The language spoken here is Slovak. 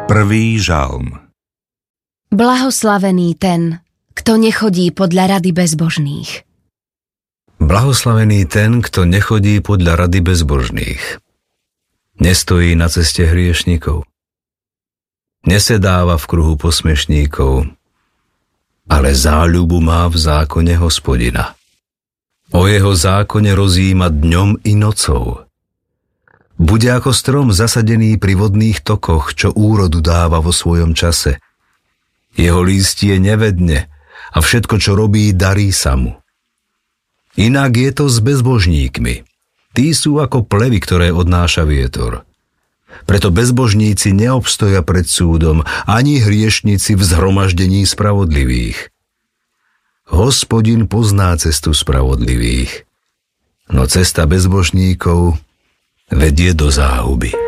Prvý žalm. Blahoslavený ten, kto nechodí podľa rady bezbožných. Blahoslavený ten, kto nechodí podľa rady bezbožných. Nestojí na ceste hriešnikov. Nesedáva v kruhu posmešníkov, ale záľubu má v zákone Hospodina. O jeho zákone rozjíma dňom i nocou. Bude ako strom zasadený pri vodných tokoch, čo úrodu dáva vo svojom čase. Jeho lístie nevedne a všetko, čo robí, darí sa mu. Inak je to s bezbožníkmi. Tí sú ako plevy, ktoré odnáša vietor. Preto bezbožníci neobstoja pred súdom, ani hriešnici v zhromaždení spravodlivých. Hospodin pozná cestu spravodlivých, no cesta bezbožníkov vedie do záhuby.